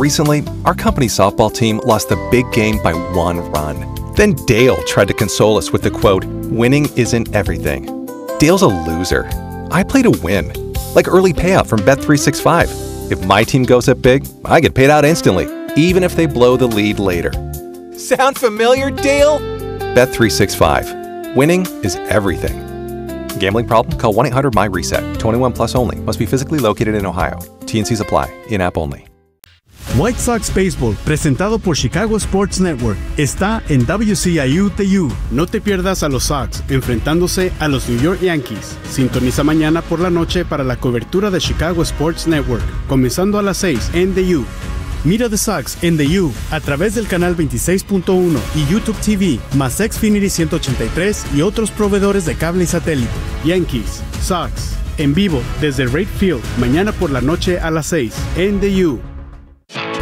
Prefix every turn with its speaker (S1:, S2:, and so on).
S1: Recently, our company's softball team lost the big game by 1 run. Then Dale tried to console us with the quote, "Winning isn't everything." Dale's a loser. I play to win. Like early payout from Bet365. If my team goes up big, I get paid out instantly, even if they blow the lead later. Sound familiar, Dale? Bet365. Winning is everything. Gambling problem? Call 1-800-MY-RESET. 21 plus only. Must be physically located in Ohio. T&Cs apply. In-app only.
S2: White Sox Baseball, presentado por Chicago Sports Network, está en WCIU-TU. No te pierdas a los Sox enfrentándose a los New York Yankees. Sintoniza mañana por la noche para la cobertura de Chicago Sports Network, comenzando a las 6 en The U. Mira The Sox en The U a través del canal 26.1 y YouTube TV, más Xfinity 183 y otros proveedores de cable y satélite. Yankees, Sox, en vivo desde Wright Field, mañana por la noche a las 6 en The U.